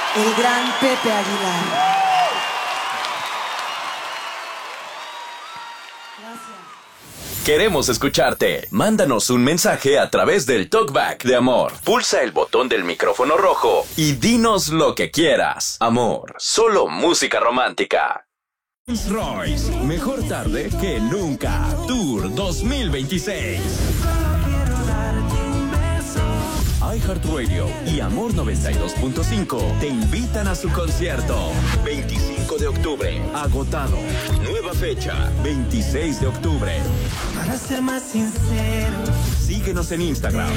el gran Pepe Aguilar. Gracias. Queremos escucharte. Mándanos un mensaje a través del Talkback de Amor. Pulsa el botón del micrófono rojo y dinos lo que quieras. Amor, solo música romántica. Rolls-Royce, mejor tarde que nunca. Tour 2026. iHeartRadio y Amor 92.5 te invitan a su concierto. 25 de octubre, agotado. Nueva fecha, 26 de octubre. Para ser más sincero, síguenos en Instagram,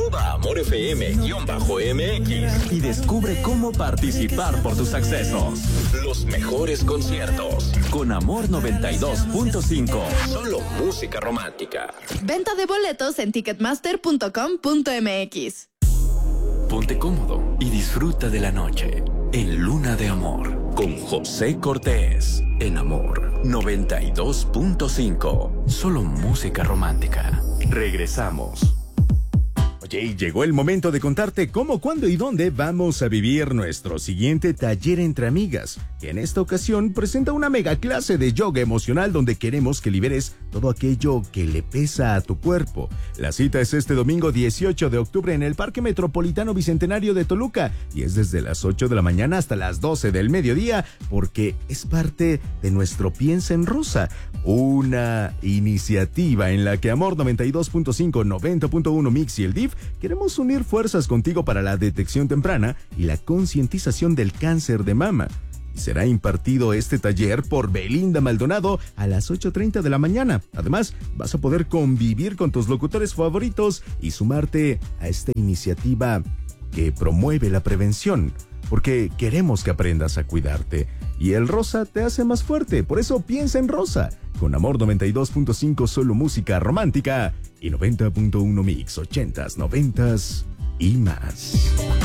@AmorFM_MX y descubre cómo participar por tus accesos. Los mejores conciertos con Amor 92.5. Solo música romántica. Venta de boletos en ticketmaster.com.mx. Ponte cómodo y disfruta de la noche en Luna de Amor con José Cortés en Amor 92.5. Solo música romántica. Regresamos. Oye, y llegó el momento de contarte cómo, cuándo y dónde vamos a vivir nuestro siguiente taller entre amigas, que en esta ocasión presenta una mega clase de yoga emocional donde queremos que liberes todo aquello que le pesa a tu cuerpo. La cita es este domingo 18 de octubre en el Parque Metropolitano Bicentenario de Toluca y es desde las 8 de la mañana hasta las 12 del mediodía porque es parte de nuestro Piensa en Rosa, una iniciativa en la que Amor 92.5, 90.1 Mix y el DIF queremos unir fuerzas contigo para la detección temprana y la concientización del cáncer de mama. Y será impartido este taller por Belinda Maldonado a las 8:30 de la mañana. Además, vas a poder convivir con tus locutores favoritos y sumarte a esta iniciativa que promueve la prevención, porque queremos que aprendas a cuidarte. Y el rosa te hace más fuerte, por eso piensa en rosa. Con Amor 92.5 solo música romántica y 90.1 Mix, 80s, 90s y más.